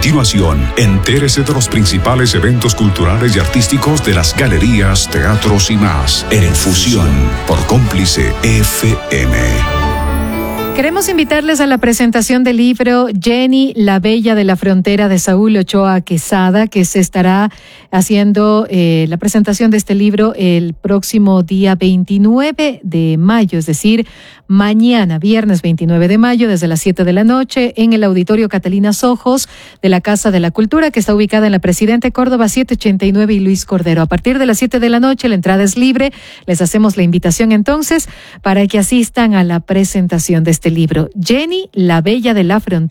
continuación, entérese de los principales eventos culturales y artísticos de las galerías, teatros y más en Fusión por Cómplice FM. Queremos invitarles a la presentación del libro Jenny, la Bella de la Frontera, de Saúl Ochoa Quesada, que se estará haciendo la presentación de este libro el próximo día 29 de mayo, es decir, mañana, viernes 29 de mayo, desde las 7 de la noche, en el Auditorio Catalina Sojos de la Casa de la Cultura, que está ubicada en la Presidente Córdoba 789 y Luis Cordero. A partir de las 7 de la noche, la entrada es libre. Les hacemos la invitación entonces para que asistan a la presentación de este libro, Jenny, la Bella de la Frontera.